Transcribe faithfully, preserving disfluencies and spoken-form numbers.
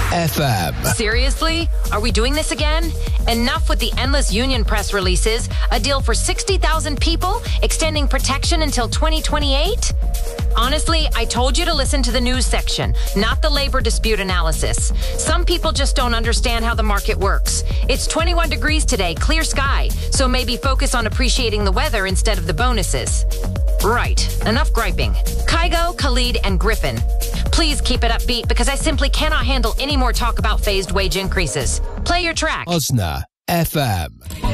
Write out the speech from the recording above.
F M. Seriously? Are we doing this again? Enough with the endless union press releases. A deal for sixty thousand people, extending protection until twenty twenty-eight? Honestly, I told you to listen to the news section, not the labor dispute analysis. Some people just don't understand how the market works. It's twenty-one degrees today, clear sky, so maybe focus on appreciating the weather instead of the bonuses. Right, enough griping. Kygo, Khalid, and Griffin, please keep it upbeat because I simply cannot handle any more talk about phased wage increases. Play your track. Osna F M.